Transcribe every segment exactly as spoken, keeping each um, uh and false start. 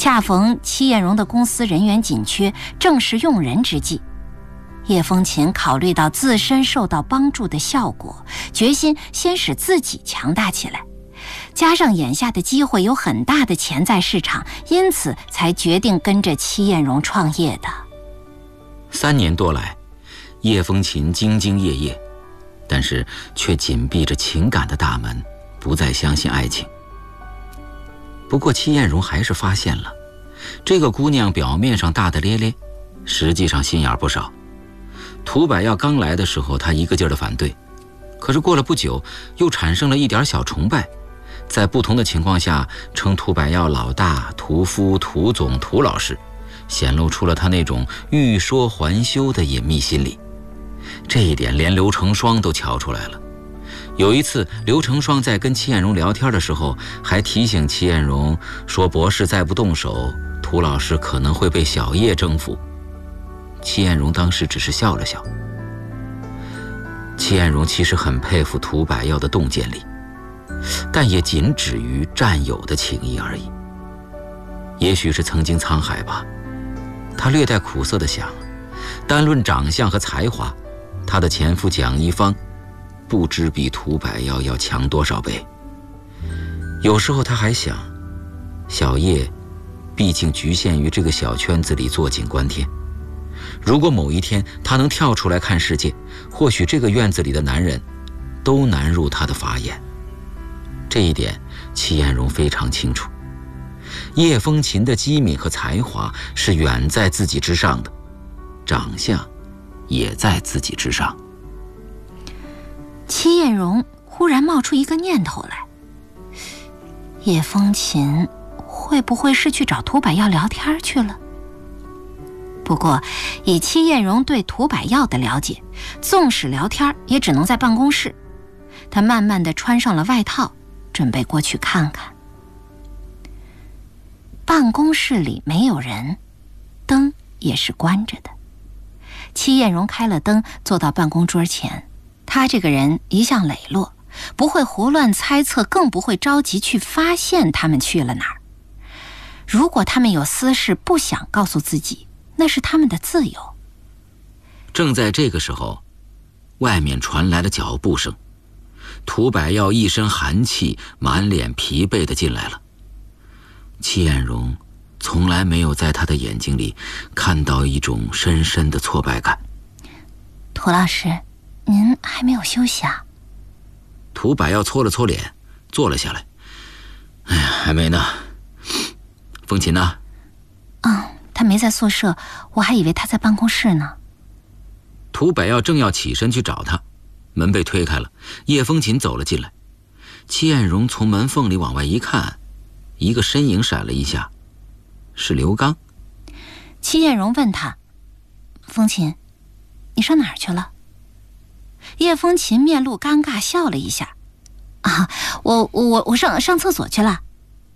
恰逢戚艳荣的公司人员紧缺，正是用人之际。叶风琴考虑到自身受到帮助的效果，决心先使自己强大起来，加上眼下的机会有很大的潜在市场，因此才决定跟着戚艳荣创业的。 三年多来，叶风琴兢兢业业，但是却紧闭着情感的大门，不再相信爱情。不过戚艳荣还是发现了，这个姑娘表面上大大咧咧，实际上心眼不少。涂百耀刚来的时候，她一个劲儿的反对，可是过了不久，又产生了一点小崇拜，在不同的情况下称涂百耀老大、屠夫、涂总、涂老师，显露出了他那种欲说还休的隐秘心理。这一点连刘成双都瞧出来了。有一次，刘成双在跟戚艳荣聊天的时候，还提醒戚艳荣说，博士再不动手，涂老师可能会被小叶征服。戚艳荣当时只是笑了笑。戚艳荣其实很佩服涂百耀的洞见力，但也仅止于战友的情谊而已。也许是曾经沧海吧，他略带苦涩地想，单论长相和才华，他的前夫蒋一芳不知比涂百耀要强多少倍。有时候他还想，小叶毕竟局限于这个小圈子里坐井观天，如果某一天他能跳出来看世界，或许这个院子里的男人都难入他的法眼。这一点戚艳荣非常清楚，叶风琴的机敏和才华是远在自己之上的，长相也在自己之上。 戚艳荣忽然冒出一个念头来，叶风琴会不会是去找涂百耀聊天去了？不过以戚艳荣对涂百耀的了解，纵使聊天也只能在办公室。她慢慢地穿上了外套，准备过去看看。办公室里没有人，灯也是关着的。戚艳荣开了灯，坐到办公桌前。她这个人一向磊落，不会胡乱猜测，更不会着急去发现他们去了哪儿。如果他们有私事不想告诉自己，那是他们的自由。 正在这个时候，外面传来了脚步声，涂百耀一身寒气，满脸疲惫地进来了。戚艳荣从来没有在他的眼睛里看到一种深深的挫败感。 涂老师，您还没有休息啊？ 涂百耀搓了搓脸，坐了下来。哎呀，还没呢。风琴呢？ 嗯，他没在宿舍，我还以为他在办公室呢。 涂百耀正要起身去找他，门被推开了，叶风琴走了进来。戚艳荣从门缝里往外一看，一个身影闪了一下，是刘刚。 戚艳荣问他：风琴，你上哪儿去了？叶风琴面露尴尬，笑了一下：啊，我我我上上厕所去了。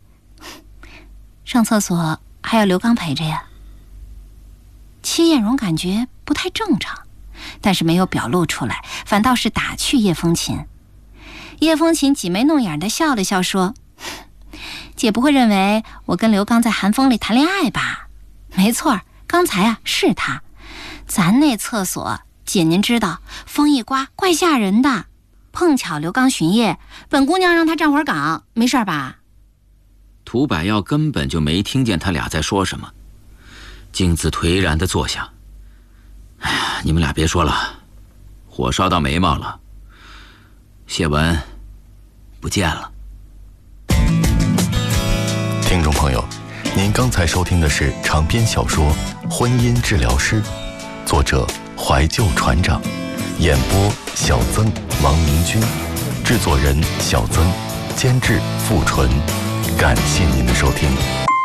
上厕所还要刘刚陪着呀。戚艳荣感觉不太正常，但是没有表露出来，反倒是打趣叶风琴。叶风琴挤眉弄眼地笑了笑，说：姐不会认为我跟刘刚在寒风里谈恋爱吧？没错，刚才啊是他。咱那厕所，姐您知道，风一刮怪吓人的。碰巧刘刚巡夜，本姑娘让他站会儿岗，没事吧？ 涂百耀根本就没听见他俩在说什么，径自颓然地坐下。哎呀，你们俩别说了，火烧到眉毛了。谢文不见了。 听众朋友，您刚才收听的是长篇小说《婚姻治疗师》，作者怀旧船长，演播小曾、王明君，制作人小曾，监制付纯。感谢您的收听。